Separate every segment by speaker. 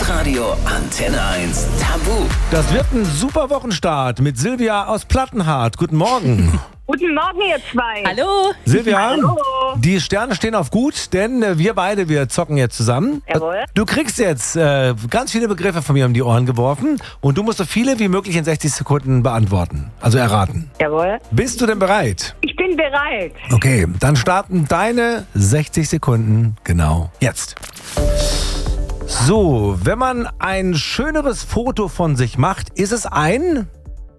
Speaker 1: Hitradio Antenne 1 Tabu.
Speaker 2: Das wird ein super Wochenstart mit Silvia aus Plattenhardt. Guten Morgen.
Speaker 3: Guten Morgen, ihr zwei.
Speaker 4: Hallo.
Speaker 2: Silvia,
Speaker 3: Hallo.
Speaker 2: die Sterne stehen auf gut, denn wir zocken jetzt zusammen.
Speaker 3: Jawohl.
Speaker 2: Du kriegst jetzt ganz viele Begriffe von mir um die Ohren geworfen und du musst so viele wie möglich in 60 Sekunden beantworten, also erraten.
Speaker 3: Jawohl.
Speaker 2: Bist du denn bereit?
Speaker 3: Ich bin bereit.
Speaker 2: Okay, dann starten deine 60 Sekunden genau jetzt. So, wenn man ein schöneres Foto von sich macht, ist es ein...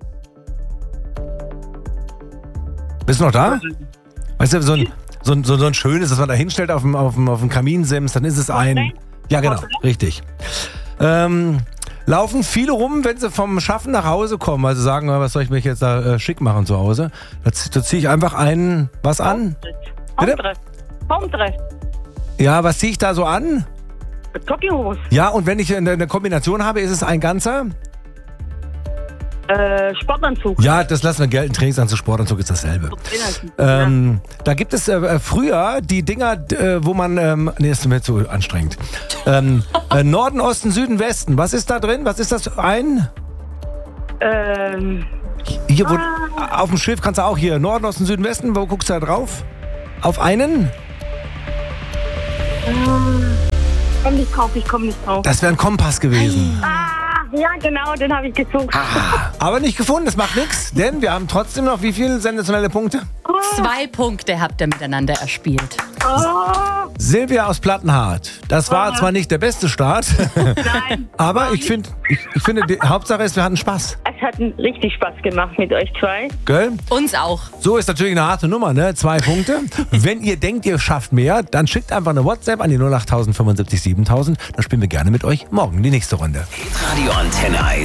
Speaker 2: Bist du noch da? Weißt du, so ein schönes, das man da hinstellt auf dem Kaminsims, dann ist es ein... Ja, genau, richtig. Laufen viele rum, wenn sie vom Schaffen nach Hause kommen, also sagen, was soll ich mich jetzt da schick machen zu Hause? Da ziehe ich einfach was an.
Speaker 3: Homedress.
Speaker 2: Ja, was ziehe ich da so an?
Speaker 3: Jogginghose.
Speaker 2: Ja, und wenn ich eine Kombination habe, ist es ein ganzer?
Speaker 3: Sportanzug.
Speaker 2: Ja, das lassen wir gelten. Trainingsanzug, Sportanzug ist dasselbe. Da gibt es früher die Dinger, wo man... nee, ist mir zu anstrengend. Norden, Osten, Süden, Westen. Was ist da drin? Was ist das? Hier, auf dem Schiff kannst du auch hier. Norden, Osten, Süden, Westen. Wo guckst du da drauf? Auf einen?
Speaker 3: Ich komm nicht drauf.
Speaker 2: Das wäre ein Kompass gewesen.
Speaker 3: Ja, genau, den habe ich gesucht.
Speaker 2: Aber nicht gefunden, das macht nichts, denn wir haben trotzdem noch wie viele sensationelle Punkte?
Speaker 4: 2 Punkte habt ihr miteinander erspielt.
Speaker 2: Silvia aus Plattenhardt. Das war zwar nicht der beste Start,
Speaker 3: Nein.
Speaker 2: aber ich finde, die Hauptsache ist, wir hatten Spaß.
Speaker 3: Es hat richtig Spaß gemacht mit euch zwei.
Speaker 2: Gell?
Speaker 4: Uns auch.
Speaker 2: So ist natürlich eine harte Nummer, ne? 2 Punkte. Wenn ihr denkt, ihr schafft mehr, dann schickt einfach eine WhatsApp an die 08000 75 7000. Dann spielen wir gerne mit euch morgen die nächste Runde.
Speaker 1: Hitradio Antenne 1